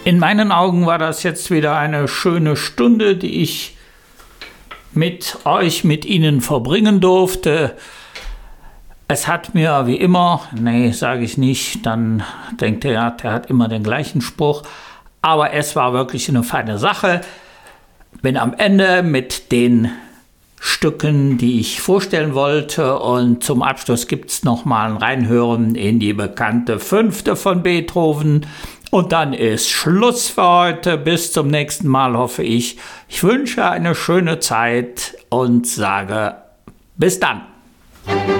In meinen Augen war das jetzt wieder eine schöne Stunde, die ich mit euch, mit Ihnen verbringen durfte. Es hat mir wie immer, nee, sage ich nicht, dann denkt er, ja, der hat immer den gleichen Spruch. Aber es war wirklich eine feine Sache. Bin am Ende mit den Stücken, die ich vorstellen wollte, und zum Abschluss gibt es nochmal ein Reinhören in die bekannte 5. von Beethoven. Und dann ist Schluss für heute. Bis zum nächsten Mal, hoffe ich. Ich wünsche eine schöne Zeit und sage bis dann.